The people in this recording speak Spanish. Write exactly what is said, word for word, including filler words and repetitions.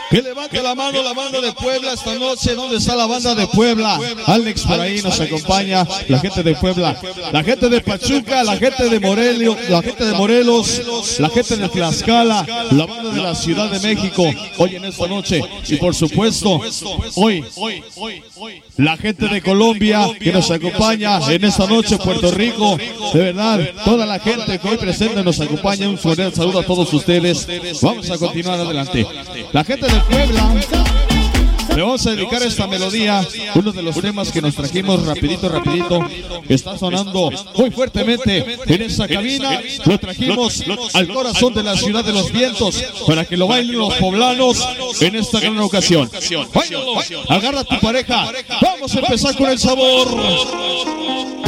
Que levante la mano la banda de Puebla esta noche. ¿Dónde está la banda de Puebla? Alex por ahí nos acompaña. La gente de Puebla, la gente de Pachuca, la gente de Morelia, la gente de Morelos, la gente de Tlaxcala, la banda de la Ciudad de México. Hoy en esta noche. Y por supuesto, hoy, la gente de Colombia que nos acompaña en esta noche. Puerto Rico, de verdad, toda la gente que hoy presente nos acompaña. Un cordial saludo a todos ustedes. Vamos a continuar adelante. La gente de Puebla, le vamos a dedicar esta melodía, uno de los temas que nos trajimos rapidito, rapidito, que está sonando muy fuertemente en esta cabina. Lo trajimos al corazón de la ciudad de los vientos para que lo bailen los poblanos en esta gran ocasión. Báilalo, agarra a tu pareja, vamos a empezar con el sabor.